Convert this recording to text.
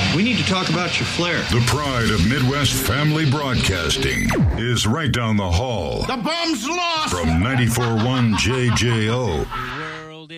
We need to talk about your flare. The pride of Midwest Family Broadcasting is right down the hall. The bum's lost! From 94.1 JJO.